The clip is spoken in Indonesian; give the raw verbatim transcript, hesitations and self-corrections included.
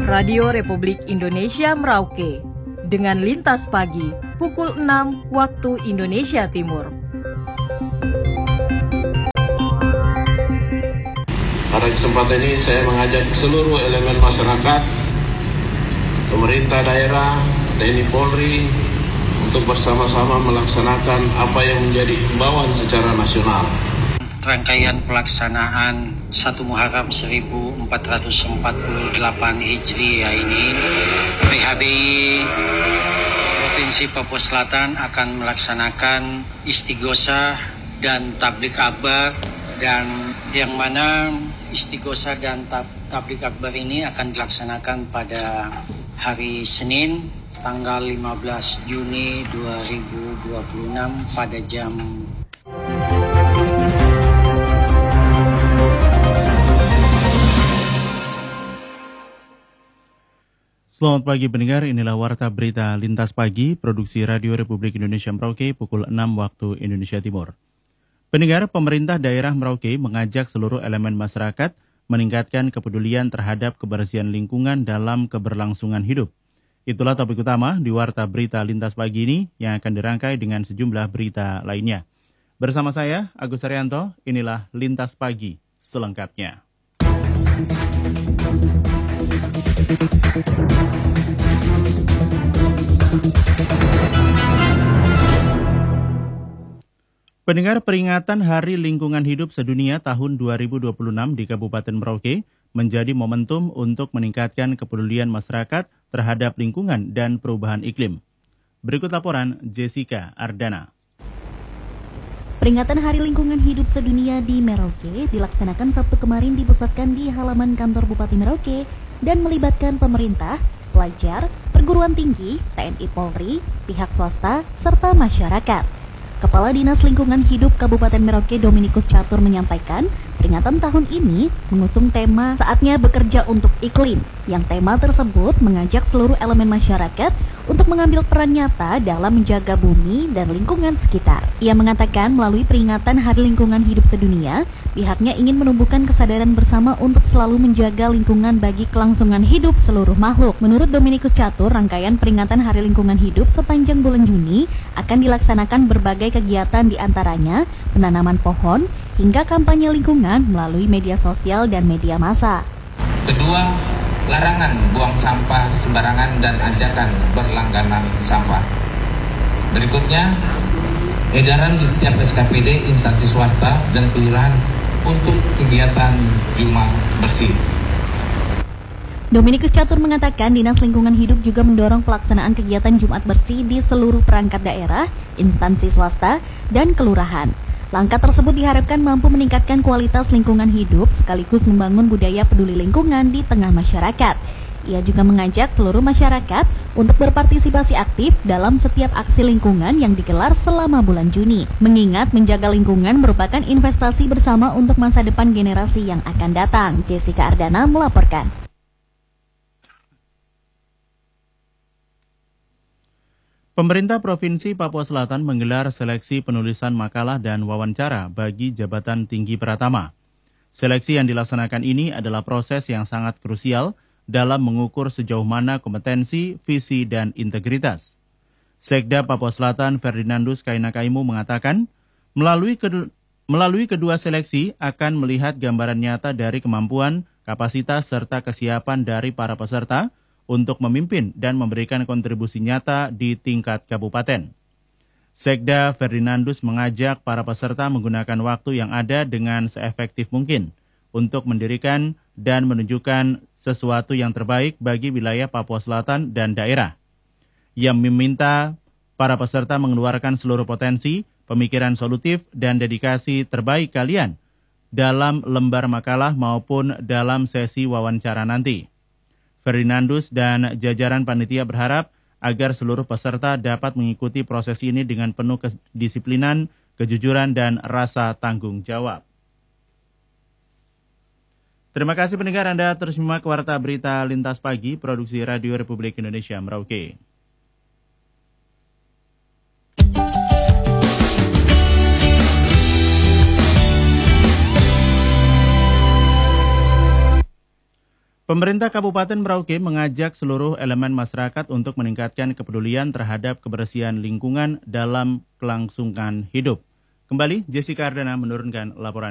Radio Republik Indonesia Merauke dengan Lintas Pagi pukul enam waktu Indonesia Timur. Pada kesempatan ini saya mengajak seluruh elemen masyarakat, pemerintah daerah, T N I Polri untuk bersama-sama melaksanakan apa yang menjadi himbauan secara nasional. Rangkaian pelaksanaan satu Muharram seribu empat ratus empat puluh delapan Hijriah ini, P H B I Provinsi Papua Selatan akan melaksanakan istighosah dan tabligh akbar, dan yang mana istighosah dan tab- tabligh akbar ini akan dilaksanakan pada hari Senin tanggal lima belas Juni dua ribu dua puluh enam pada jam Selamat pagi pendengar, inilah Warta Berita Lintas Pagi, produksi Radio Republik Indonesia Merauke pukul enam waktu Indonesia Timur. Pendengar, pemerintah daerah Merauke mengajak seluruh elemen masyarakat meningkatkan kepedulian terhadap kebersihan lingkungan dalam keberlangsungan hidup. Itulah topik utama di Warta Berita Lintas Pagi ini yang akan dirangkai dengan sejumlah berita lainnya. Bersama saya, Agus Haryanto, inilah Lintas Pagi selengkapnya. Pendengar, peringatan Hari Lingkungan Hidup Sedunia tahun dua ribu dua puluh enam di Kabupaten Merauke menjadi momentum untuk meningkatkan kepedulian masyarakat terhadap lingkungan dan perubahan iklim. Berikut laporan Jessica Ardana. Peringatan Hari Lingkungan Hidup Sedunia di Merauke dilaksanakan Sabtu kemarin dipusatkan di halaman kantor Bupati Merauke dan melibatkan pemerintah, pelajar, perguruan tinggi, T N I Polri, pihak swasta, serta masyarakat. Kepala Dinas Lingkungan Hidup Kabupaten Merauke Dominikus Catur menyampaikan, peringatan tahun ini mengusung tema Saatnya Bekerja untuk Iklim, yang tema tersebut mengajak seluruh elemen masyarakat untuk mengambil peran nyata dalam menjaga bumi dan lingkungan sekitar. Ia mengatakan melalui peringatan Hari Lingkungan Hidup Sedunia, pihaknya ingin menumbuhkan kesadaran bersama untuk selalu menjaga lingkungan bagi kelangsungan hidup seluruh makhluk. Menurut Dominikus Catur, rangkaian peringatan Hari Lingkungan Hidup sepanjang bulan Juni akan dilaksanakan berbagai kegiatan, diantaranya penanaman pohon hingga kampanye lingkungan melalui media sosial dan media massa. Kedua, larangan buang sampah sembarangan dan ajakan berlangganan sampah. Berikutnya, edaran di setiap S K P D, instansi swasta, dan kelurahan untuk kegiatan Jumat Bersih. Dominikus Catur mengatakan Dinas Lingkungan Hidup juga mendorong pelaksanaan kegiatan Jumat Bersih di seluruh perangkat daerah, instansi swasta, dan kelurahan. Langkah tersebut diharapkan mampu meningkatkan kualitas lingkungan hidup sekaligus membangun budaya peduli lingkungan di tengah masyarakat. Ia juga mengajak seluruh masyarakat untuk berpartisipasi aktif dalam setiap aksi lingkungan yang digelar selama bulan Juni. Mengingat menjaga lingkungan merupakan investasi bersama untuk masa depan generasi yang akan datang. Jessica Ardana melaporkan. Pemerintah Provinsi Papua Selatan menggelar seleksi penulisan makalah dan wawancara bagi jabatan tinggi Pratama. Seleksi yang dilaksanakan ini adalah proses yang sangat krusial dalam mengukur sejauh mana kompetensi, visi, dan integritas. Sekda Papua Selatan Ferdinandus Kainakaimu mengatakan, melalui, kedu- melalui kedua seleksi akan melihat gambaran nyata dari kemampuan, kapasitas, serta kesiapan dari para peserta untuk memimpin dan memberikan kontribusi nyata di tingkat kabupaten. Sekda Ferdinandus mengajak para peserta menggunakan waktu yang ada dengan seefektif mungkin untuk mendirikan dan menunjukkan sesuatu yang terbaik bagi wilayah Papua Selatan dan daerah. Ia meminta para peserta mengeluarkan seluruh potensi, pemikiran solutif, dan dedikasi terbaik kalian dalam lembar makalah maupun dalam sesi wawancara nanti. Ferdinandus dan jajaran panitia berharap agar seluruh peserta dapat mengikuti proses ini dengan penuh kedisiplinan, kejujuran, dan rasa tanggung jawab. Terima kasih pendengar, Anda terus menyimak Warta Berita Lintas Pagi, produksi Radio Republik Indonesia Merauke. Pemerintah Kabupaten Merauke mengajak seluruh elemen masyarakat untuk meningkatkan kepedulian terhadap kebersihan lingkungan dalam kelangsungan hidup. Kembali, Jessica Ardana menurunkan laporan.